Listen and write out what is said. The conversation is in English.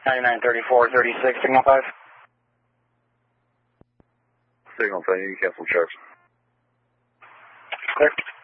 993436, signal 5. Signal 5, you can cancel charge. Clear.